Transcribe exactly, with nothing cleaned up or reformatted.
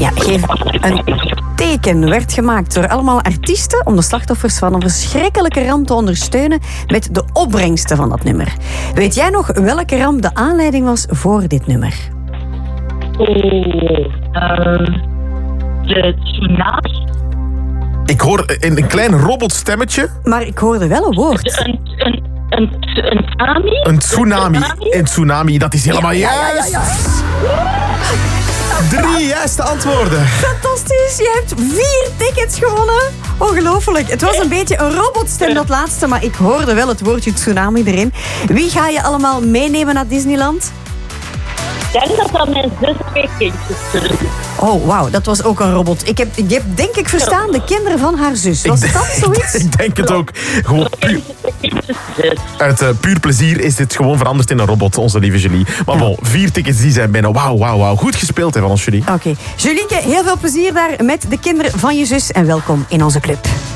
Ja, geef een teken werd gemaakt door allemaal artiesten om de slachtoffers van een verschrikkelijke ramp te ondersteunen met de opbrengsten van dat nummer. Weet jij nog welke ramp de aanleiding was voor dit nummer? Oh, uh, de tsunami. Ik hoor een, een klein robotstemmetje. Maar ik hoorde wel een woord. Een, een, een, een tsunami? Een tsunami. Een tsunami, dat is helemaal Ja, ja, juist. ja, ja, Drie juiste antwoorden. Fantastisch, je hebt vier tickets gewonnen. Ongelooflijk. Het was een beetje een robotstem dat laatste, maar ik hoorde wel het woordje tsunami erin. Wie ga je allemaal meenemen naar Disneyland? Ik denk dat dat mijn zus twee kindjes zullen. Oh, wauw, dat was ook een robot. Ik heb, ik heb denk ik verstaan de kinderen van haar zus. Was Ik dat denk- zoiets? Ik denk het ook. Gewoon puur, uit uh, puur plezier is dit gewoon veranderd in een robot, onze lieve Julie. Maar bon, vier tickets die zijn binnen. Wauw, wauw, wauw. Goed gespeeld hè, van ons, Julie. Oké. Julieke, heel veel plezier daar met de kinderen van je zus en welkom in onze club.